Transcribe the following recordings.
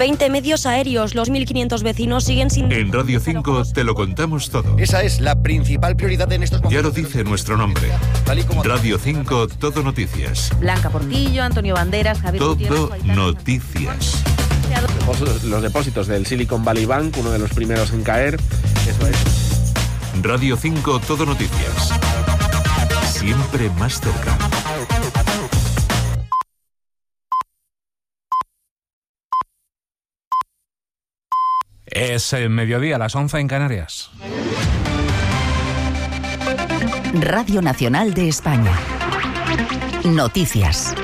20 medios aéreos. Los 1.500 vecinos siguen sin... En Radio 5 te lo contamos todo. Esa es la principal prioridad en estos momentos. Ya lo dice nuestro nombre. Radio 5, Todo Noticias. Blanca Portillo, Antonio Banderas, Javier Todo Noticias. Los depósitos del Silicon Valley Bank, uno de los primeros en caer. Eso es. Radio 5, Todo Noticias. Siempre más cerca. Es mediodía, las 11 en Canarias. Radio Nacional de España. Noticias.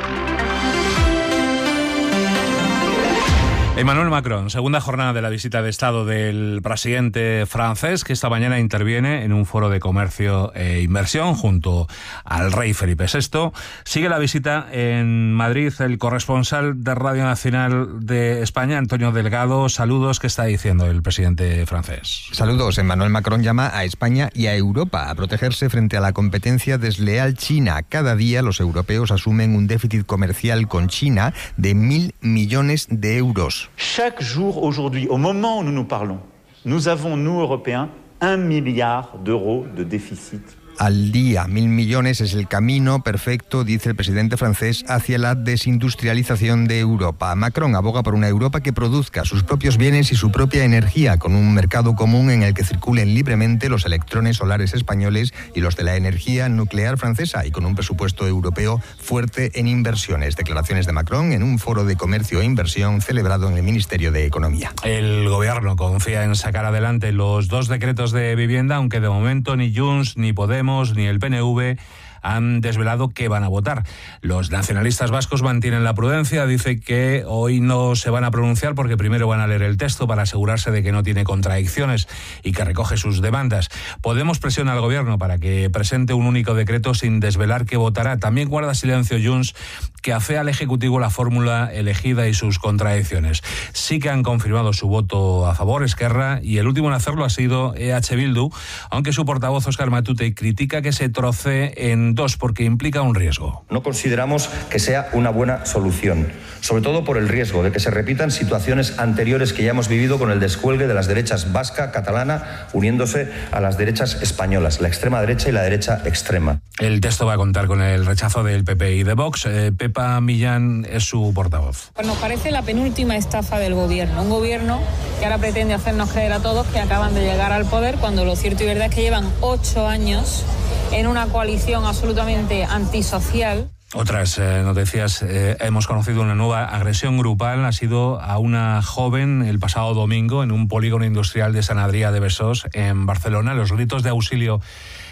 Emmanuel Macron, segunda jornada de la visita de Estado del presidente francés, que esta mañana interviene en un foro de comercio e inversión junto al rey Felipe VI. Sigue la visita en Madrid el corresponsal de Radio Nacional de España, Antonio Delgado. Saludos, ¿qué está diciendo el presidente francés? Saludos. Emmanuel Macron llama a España y a Europa a protegerse frente a la competencia desleal china. Cada día los europeos asumen un déficit comercial con China de 1.000 millones de euros. Chaque jour aujourd'hui, au moment où nous parlons, nous avons, nous Européens, 1 milliard d'euros de déficit. Al día, 1.000 millones es el camino perfecto, dice el presidente francés, hacia la desindustrialización de Europa. Macron aboga por una Europa que produzca sus propios bienes y su propia energía, con un mercado común en el que circulen libremente los electrones solares españoles y los de la energía nuclear francesa, y con un presupuesto europeo fuerte en inversiones. Declaraciones de Macron en un foro de comercio e inversión celebrado en el Ministerio de Economía. El gobierno confía en sacar adelante los 2 decretos de vivienda, aunque de momento ni Junts ni Podemos ni el PNV han desvelado qué van a votar. Los nacionalistas vascos mantienen la prudencia, dice que hoy no se van a pronunciar porque primero van a leer el texto para asegurarse de que no tiene contradicciones y que recoge sus demandas. Podemos presiona al gobierno para que presente un único decreto sin desvelar qué votará. También guarda silencio Junts, que afea al Ejecutivo la fórmula elegida y sus contradicciones. Sí que han confirmado su voto a favor Esquerra, y el último en hacerlo ha sido EH Bildu, aunque su portavoz Óscar Matute critica que se trocee en 2 porque implica un riesgo. No consideramos que sea una buena solución, sobre todo por el riesgo de que se repitan situaciones anteriores que ya hemos vivido con el descuelgue de las derechas vasca, catalana, uniéndose a las derechas españolas, la extrema derecha y la derecha extrema. El texto va a contar con el rechazo del PP y de Vox. Pepa Millán es su portavoz. Pues nos parece la penúltima estafa del gobierno. Un gobierno que ahora pretende hacernos creer a todos que acaban de llegar al poder, cuando lo cierto y verdad es que llevan 8 años en una coalición absolutamente antisocial. Otras noticias, hemos conocido una nueva agresión grupal. Ha sido a una joven el pasado domingo en un polígono industrial de Sant Adrià de Besòs, en Barcelona. Los gritos de auxilio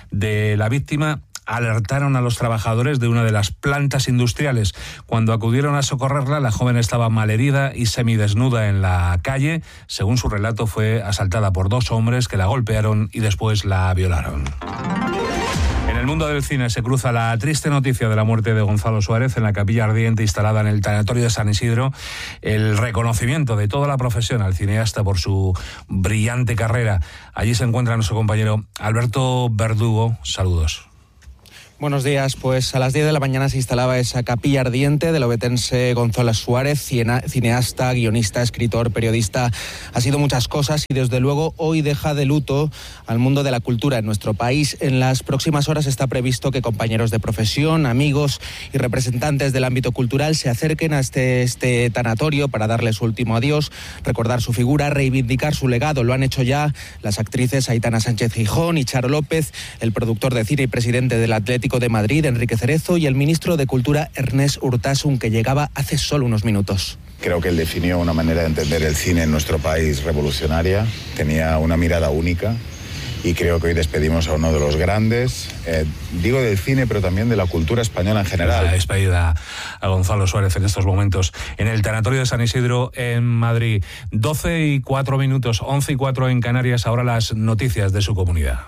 de la víctima alertaron a los trabajadores de una de las plantas industriales. Cuando acudieron a socorrerla, la joven estaba malherida y semidesnuda en la calle. Según su relato, fue asaltada por 2 hombres que la golpearon y después la violaron. En el mundo del cine se cruza la triste noticia de la muerte de Gonzalo Suárez en la capilla ardiente instalada en el tanatorio de San Isidro. El reconocimiento de toda la profesión al cineasta por su brillante carrera. Allí se encuentra nuestro compañero Alberto Verdugo. Saludos. Buenos días. Pues a las 10 de la mañana se instalaba esa capilla ardiente del ovetense Gonzalo Suárez, cineasta, guionista, escritor, periodista. Ha sido muchas cosas y desde luego hoy deja de luto al mundo de la cultura en nuestro país. En las próximas horas está previsto que compañeros de profesión, amigos y representantes del ámbito cultural se acerquen a este tanatorio para darle su último adiós, recordar su figura, reivindicar su legado. Lo han hecho ya las actrices Aitana Sánchez Gijón y Charo López, el productor de cine y presidente del Atlético de Madrid, Enrique Cerezo, y el ministro de Cultura, Ernest Urtasun, que llegaba hace solo unos minutos. Creo que él definió una manera de entender el cine en nuestro país revolucionaria, tenía una mirada única y creo que hoy despedimos a uno de los grandes, digo del cine, pero también de la cultura española en general. La despedida a Gonzalo Suárez en estos momentos en el tanatorio de San Isidro en Madrid. 12:04, 11:04 en Canarias, ahora las noticias de su comunidad.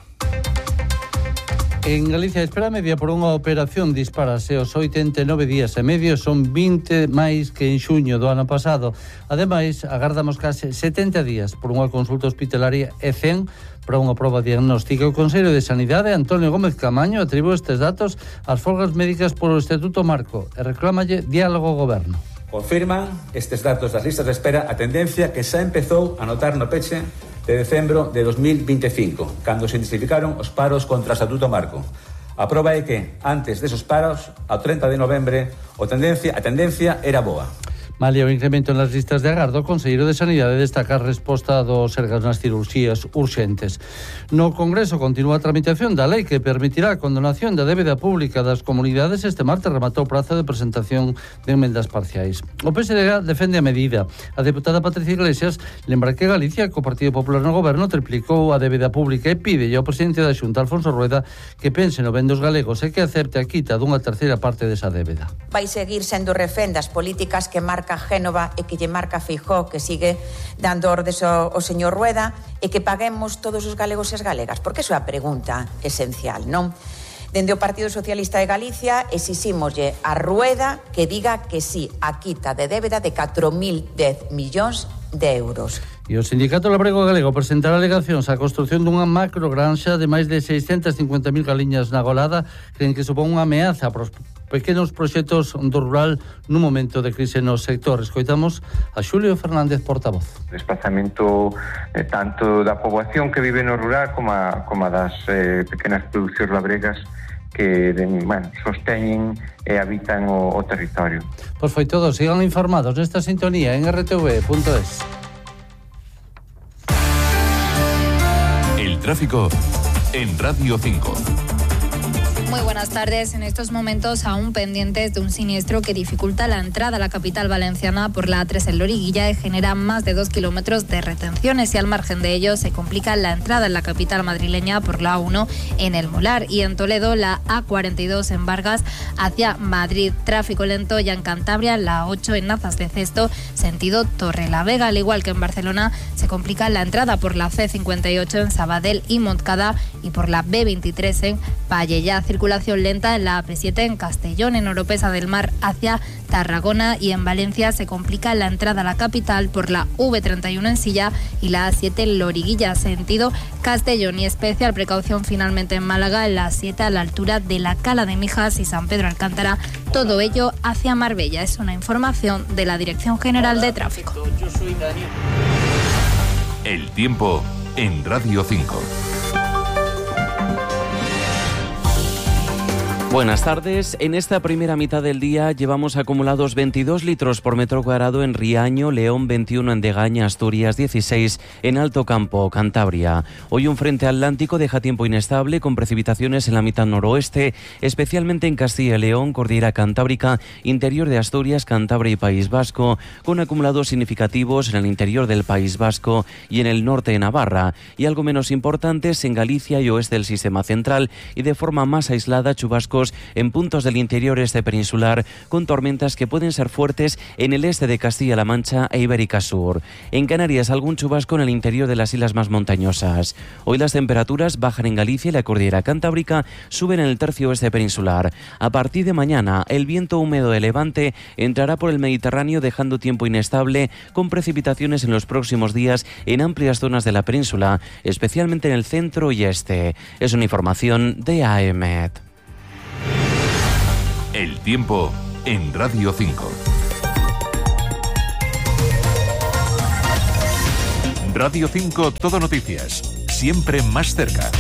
En Galicia, a espera media por unha operación disparase aos 89 días e medio, son 20 máis que en xuño do ano pasado. Ademais, agardamos case 70 días por unha consulta hospitalaria e 100 para unha proba diagnóstica. O Consello de Sanidade, Antonio Gómez Camaño, atribúe estes datos ás folgas médicas polo Estatuto Marco e reclámalle diálogo ao goberno. Confirman estes datos das listas de espera a tendencia que xa empezou a notar no peche de decembro de 2025, cando se intensificaron os paros contra o Estatuto Marco. A proba é que, antes desos paros, ao 30 de novembre, a tendencia era boa. Malia o incremento nas listas de agardo, o Conselleiro de Sanidade destaca a resposta do Sergas nas cirurxías urxentes. No Congreso continúa a tramitación da lei que permitirá a condonación da débeda pública das comunidades. Este martes rematou o prazo de presentación de emendas parciais. O PSDG defende a medida. A deputada Patricia Iglesias lembra que Galicia, co Partido Popular no goberno, triplicou a débeda pública e pide ao presidente da Xunta, Alfonso Rueda, que pense no ben dos galegos e que acepte a quita dunha terceira parte desa débeda. Vai seguir sendo refén das políticas que marca Génova e que lle marca Feijóo, que sigue dando ordes ao señor Rueda, e que paguemos todos os galegos e as galegas, porque iso é a pregunta esencial, non? Dende o Partido Socialista de Galicia exixímoslle a Rueda que diga que sí a quita de débeda de 4.010 millóns de euros. E o Sindicato Labrego Galego presentará alegacións á construción dunha macrogranxa de máis de 650.000 galiñas na Golada. Creen que supón unha ameaza para os pequenos proxectos do rural nun momento de crise no sector. Escoitamos a Xulio Fernández, portavoz. O desplazamento tanto da poboación que vive no rural como a das pequenas producións labregas que sosteñen e habitan o territorio. Pois foi todo. Sigan informados nesta sintonía en rtv.es. El tráfico en Radio 5. Muy buenas tardes. En estos momentos aún pendientes de un siniestro que dificulta la entrada a la capital valenciana por la A3 en Loriguilla y genera más de 2 kilómetros de retenciones, y al margen de ello se complica la entrada en la capital madrileña por la A1 en El Molar, y en Toledo la A42 en Vargas hacia Madrid. Tráfico lento ya en Cantabria, la A8 en Nazas de Cesto sentido Torrelavega, al igual que en Barcelona se complica la entrada por la C58 en Sabadell y Montcada y por la B23 en Pallejà. Circulación lenta en la AP7 en Castellón, en Oropesa del Mar hacia Tarragona, y en Valencia se complica la entrada a la capital por la V31 en Silla y la A7 en Loriguilla sentido Castellón, y especial precaución finalmente en Málaga en la A7 a la altura de la Cala de Mijas y San Pedro Alcántara, todo ello hacia Marbella. Es una información de la Dirección General de Tráfico. El tiempo en Radio 5. Buenas tardes. En esta primera mitad del día llevamos acumulados 22 litros por metro cuadrado en Riaño, León, 21 en Degaña, Asturias, 16 en Alto Campo, Cantabria. Hoy un frente atlántico deja tiempo inestable con precipitaciones en la mitad noroeste, especialmente en Castilla y León, Cordillera Cantábrica, interior de Asturias, Cantabria y País Vasco, con acumulados significativos en el interior del País Vasco y en el norte de Navarra, y algo menos importantes en Galicia y oeste del sistema central, y de forma más aislada chubascos en puntos del interior este peninsular, con tormentas que pueden ser fuertes en el este de Castilla-La Mancha e Ibérica Sur. En Canarias algún chubasco en el interior de las islas más montañosas. Hoy las temperaturas bajan en Galicia y la Cordillera Cantábrica, suben en el tercio oeste peninsular. A partir de mañana el viento húmedo de levante entrará por el Mediterráneo dejando tiempo inestable, con precipitaciones en los próximos días en amplias zonas de la península, especialmente en el centro y este. Es una información de AEMET. El tiempo en Radio 5. Radio 5 Todo Noticias, siempre más cerca.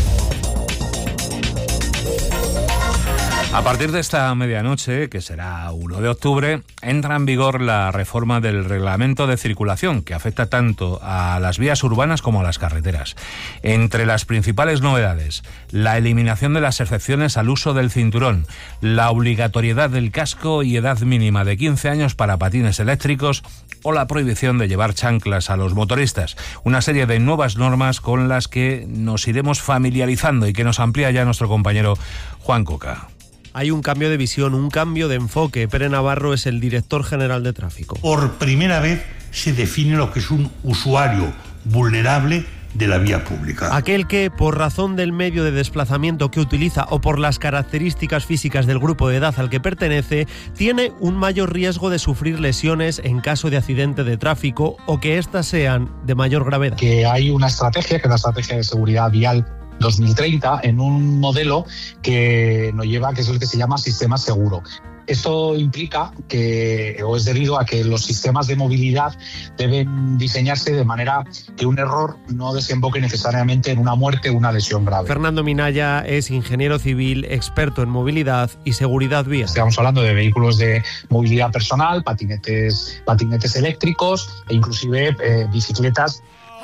A partir de esta medianoche, que será 1 de octubre, entra en vigor la reforma del reglamento de circulación, que afecta tanto a las vías urbanas como a las carreteras. Entre las principales novedades, la eliminación de las excepciones al uso del cinturón, la obligatoriedad del casco y edad mínima de 15 años para patines eléctricos, o la prohibición de llevar chanclas a los motoristas. Una serie de nuevas normas con las que nos iremos familiarizando y que nos amplía ya nuestro compañero Juan Coca. Hay un cambio de visión, un cambio de enfoque. Pere Navarro es el director general de tráfico. Por primera vez se define lo que es un usuario vulnerable de la vía pública. Aquel que, por razón del medio de desplazamiento que utiliza o por las características físicas del grupo de edad al que pertenece, tiene un mayor riesgo de sufrir lesiones en caso de accidente de tráfico o que éstas sean de mayor gravedad. Que hay una estrategia, que es una estrategia de seguridad vial 2030 en un modelo que nos lleva, que es el que se llama sistema seguro. Esto implica que, o es debido a que los sistemas de movilidad deben diseñarse de manera que un error no desemboque necesariamente en una muerte o una lesión grave. Fernando Minaya es ingeniero civil, experto en movilidad y seguridad vial. Estamos hablando de vehículos de movilidad personal, patinetes eléctricos e inclusive bicicletas.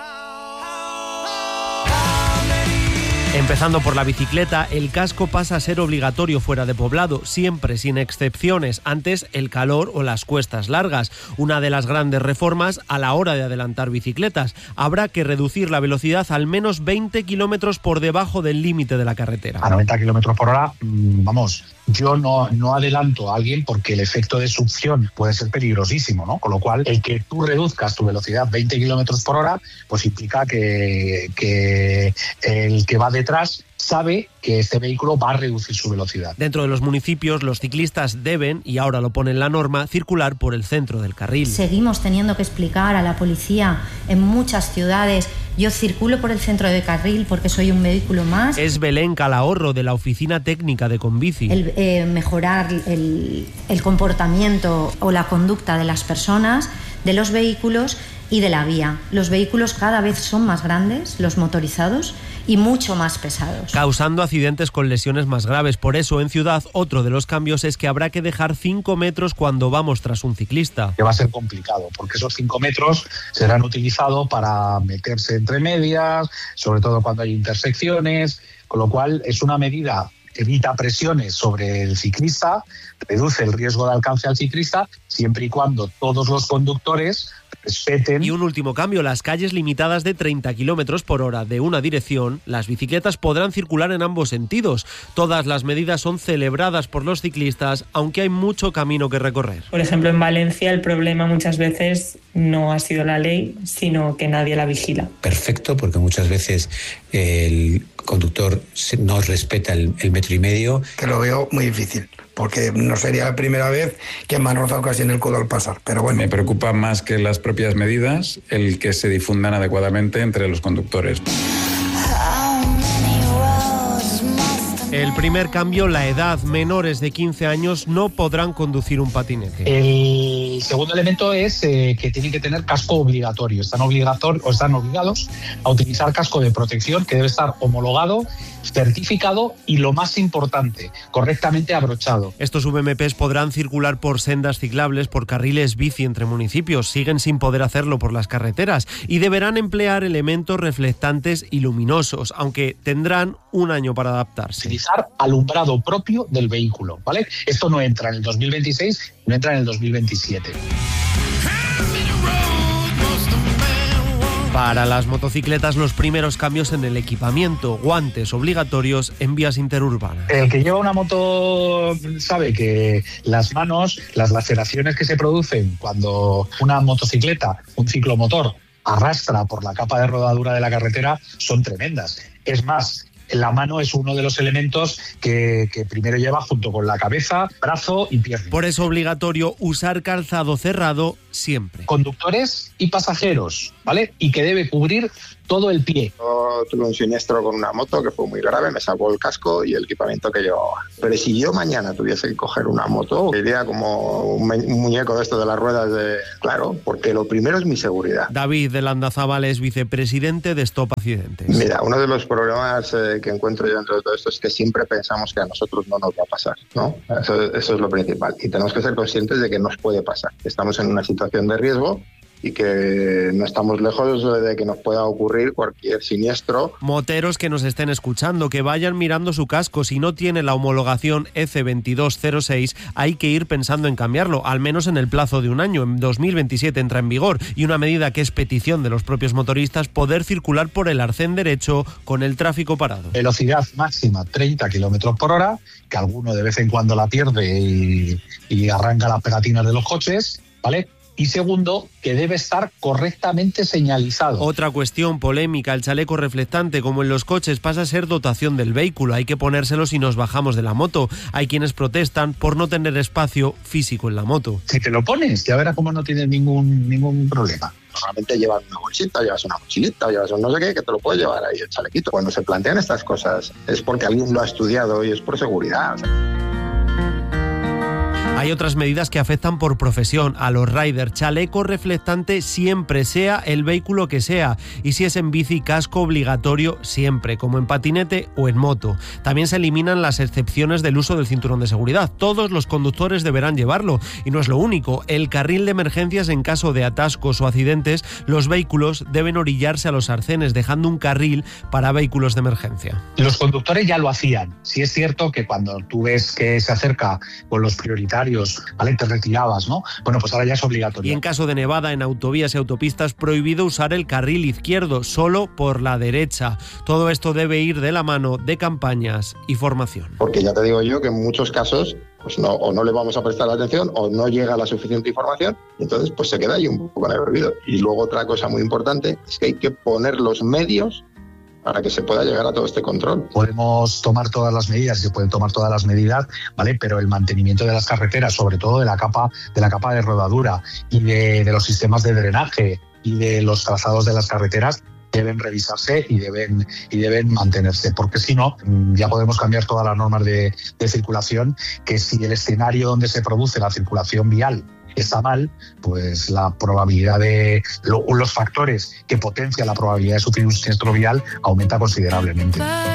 Empezando por la bicicleta, el casco pasa a ser obligatorio fuera de poblado, siempre sin excepciones, antes el calor o las cuestas largas. Una de las grandes reformas a la hora de adelantar bicicletas. Habrá que reducir la velocidad al menos 20 kilómetros por debajo del límite de la carretera. A 90 kilómetros por hora, vamos, yo no adelanto a alguien porque el efecto de succión puede ser peligrosísimo, ¿no? Con lo cual, el que tú reduzcas tu velocidad 20 kilómetros por hora, pues implica que el que va detrás sabe que este vehículo va a reducir su velocidad. Dentro de los municipios, los ciclistas deben, y ahora lo pone en la norma, circular por el centro del carril. Seguimos teniendo que explicar a la policía en muchas ciudades: yo circulo por el centro del carril porque soy un vehículo más. Es Belén Calahorro, de la Oficina Técnica de Conbici. Mejorar el comportamiento o la conducta de las personas, de los vehículos y de la vía. Los vehículos cada vez son más grandes, los motorizados, y mucho más pesados, causando accidentes con lesiones más graves. Por eso, en ciudad, otro de los cambios es que habrá que dejar 5 metros cuando vamos tras un ciclista. Que va a ser complicado, porque esos 5 metros serán utilizados para meterse entre medias, sobre todo cuando hay intersecciones, con lo cual es una medida que evita presiones sobre el ciclista, reduce el riesgo de alcance al ciclista, siempre y cuando todos los conductores respeten. Y un último cambio: las calles limitadas de 30 kilómetros por hora de una dirección, las bicicletas podrán circular en ambos sentidos. Todas las medidas son celebradas por los ciclistas, aunque hay mucho camino que recorrer. Por ejemplo, en Valencia el problema muchas veces no ha sido la ley, sino que nadie la vigila. Perfecto, porque muchas veces el conductor no respeta el 1,5 metros. Que lo veo muy difícil, porque no sería la primera vez que me han rozado casi en el codo al pasar, pero bueno. Me preocupa más que las propias medidas el que se difundan adecuadamente entre los conductores. El primer cambio, la edad: menores de 15 años no podrán conducir un patinete. El segundo elemento es que tienen que tener casco obligatorio. Están obligados a utilizar casco de protección, que debe estar homologado, certificado y, lo más importante, correctamente abrochado. Estos VMPs podrán circular por sendas ciclables, por carriles bici entre municipios. Siguen sin poder hacerlo por las carreteras y deberán emplear elementos reflectantes y luminosos, aunque tendrán un año para adaptarse. Utilizar alumbrado propio del vehículo, ¿vale? Esto no entra en el 2026, no entra en el 2027. Para las motocicletas, los primeros cambios en el equipamiento: guantes obligatorios en vías interurbanas. El que lleva una moto sabe que las manos, las laceraciones que se producen cuando una motocicleta, un ciclomotor, arrastra por la capa de rodadura de la carretera son tremendas. Es más, la mano es uno de los elementos que primero lleva junto con la cabeza, brazo y pierna. Por eso, obligatorio usar calzado cerrado siempre. Conductores y pasajeros, ¿vale? Y que debe cubrir todo el pie. Yo tuve un siniestro con una moto que fue muy grave, me salvó el casco y el equipamiento que llevaba. Pero si yo mañana tuviese que coger una moto, iría como un muñeco de esto de las ruedas de... Claro, porque lo primero es mi seguridad. David de Landazábal es vicepresidente de Stop Accidentes. Mira, uno de los problemas que encuentro yo dentro de todo esto es que siempre pensamos que a nosotros no nos va a pasar, ¿no? Eso es lo principal. Y tenemos que ser conscientes de que nos puede pasar. Estamos en una situación de riesgo y que no estamos lejos de que nos pueda ocurrir cualquier siniestro. Moteros que nos estén escuchando, que vayan mirando su casco. Si no tiene la homologación EC2206, hay que ir pensando en cambiarlo, al menos en el plazo de un año. En 2027 entra en vigor, y una medida que es petición de los propios motoristas: poder circular por el arcén derecho con el tráfico parado. Velocidad máxima 30 kilómetros por hora, que alguno de vez en cuando la pierde y arranca las pegatinas de los coches, ¿vale? Y segundo, que debe estar correctamente señalizado. Otra cuestión polémica: el chaleco reflectante, como en los coches, pasa a ser dotación del vehículo. Hay que ponérselo si nos bajamos de la moto. Hay quienes protestan por no tener espacio físico en la moto. Si te lo pones, ya verás cómo no tienes ningún problema. normalmente llevan una bolsita, llevas una mochilita, llevas un no sé qué, que te lo puedes llevar ahí el chalequito. Cuando se plantean estas cosas es porque alguien lo ha estudiado y es por seguridad. Hay otras medidas que afectan por profesión a los riders. Chaleco reflectante siempre, sea el vehículo que sea. Y si es en bici, casco obligatorio siempre, como en patinete o en moto. También se eliminan las excepciones del uso del cinturón de seguridad. Todos los conductores deberán llevarlo. Y no es lo único. El carril de emergencias en caso de atascos o accidentes, los vehículos deben orillarse a los arcenes, dejando un carril para vehículos de emergencia. Los conductores ya lo hacían. Sí es cierto que cuando tú ves que se acerca con los prioritarios, ¿vale?, te retirabas, ¿no? Bueno, pues ahora ya es obligatorio. Y en caso de nevada, en autovías y autopistas, prohibido usar el carril izquierdo, solo por la derecha. Todo esto debe ir de la mano de campañas y formación. Porque ya te digo yo que en muchos casos pues no, o no le vamos a prestar atención o no llega la suficiente información, y entonces pues se queda ahí un poco en el olvido. Y luego otra cosa muy importante es que hay que poner los medios para que se pueda llegar a todo este control. Podemos tomar todas las medidas, se pueden tomar todas las medidas, ¿vale? Pero el mantenimiento de las carreteras, sobre todo de la capa de rodadura y de los sistemas de drenaje y de los trazados de las carreteras, deben revisarse y deben mantenerse, porque si no, ya podemos cambiar todas las normas de circulación, que si el escenario donde se produce la circulación vial está mal, pues la probabilidad los factores que potencian la probabilidad de sufrir un siniestro vial aumenta considerablemente.